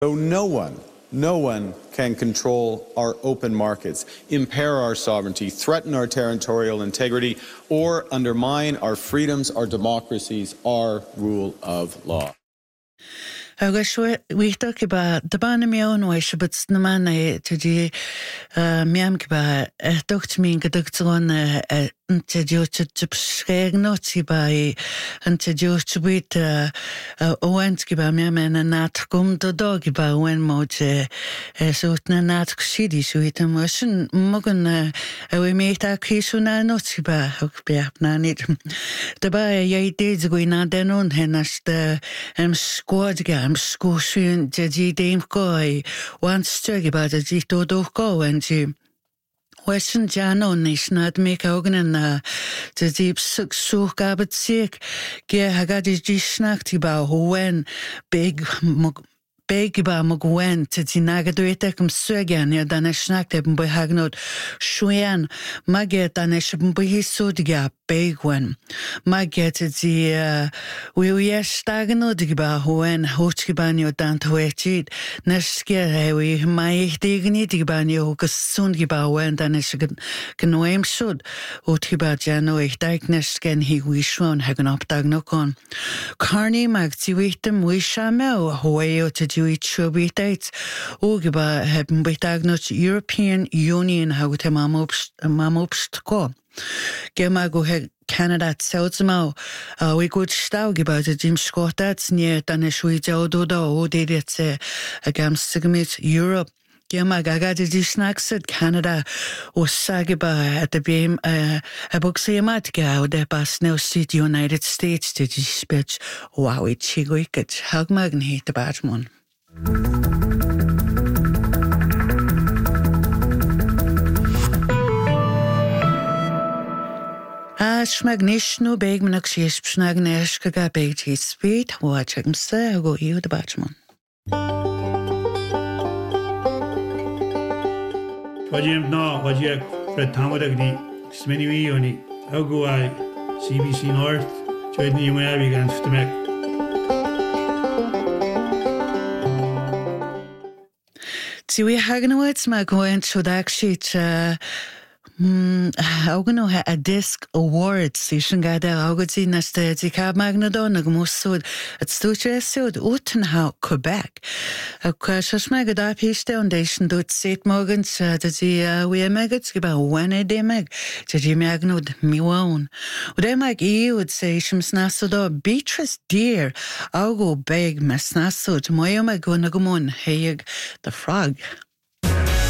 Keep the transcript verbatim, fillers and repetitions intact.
So no one, no one can control our open markets, impair our sovereignty, threaten our territorial integrity, or undermine our freedoms, our democracies, our rule of law. Agus vítar go ba de banna meán wa se bit na mana tudí meam go ba docht mín go dugtán ante dúte skeag notí ba ante dúte bit óhaint go ba meam na nat gom do dog ba wen móte sút na nat sidí suit am sin mogan a bhí méid a cíú na notí ba hug beap na nid. Da ba é déad go na denún hennas de am squad ga am skúsún de dí déim gói wan stögi ba de dí do do go en dí Western Jano nisnad make ogan na de deep suk suk gabat sick ge hagadi dí snachti ba hoen big Beg ba mo gwen te ti nagadwete kum sugan ya dan snakte bum hagnod shuen maget dan es bum hisodga begwen maget ti we we stagnod ba hoen hotskibanyo dan twechid neske we mai digni digbanyo gesund ba wen dan es genoem sud otkiba jano ich diagnosken hi we shon hagen opdagnokon Carney mag ti witem we shamel hoyo te Dúi trúbíteid ógaba hebben beitagnot European Union hagut mam obst go. Gema go he Canada seltsmau we good stau geba de Jim Scottats nie dan es we jaudo da o de se agam sigmit Europe. Gema gaga de di snackset Canada o sagaba at the beam a boxemat ga o de bas no city United States de di speech wow it chigoiket hagmagn hit the badmon. As magnishnu beg manak shish psnagnesh kaga beg tea speed watching se go you the batchman. Wajim no wajak Fred Tamadagni Smini Oni how go I C B C North join you may have against the Mac. Si we hagen words ma going to that sheet uh Augan ha a disc awards si sin ga der augadi na ste di cab magnadon ag mosod at stuche sod Utenhout Quebec a kwashas meg da Peace Foundation dot set morgens da di we megats geba one day meg da di magnod mi won und er mag e would say shims nasodo Beatrice Deer augo beg mas nasod moyo mag gonagumon hey the frog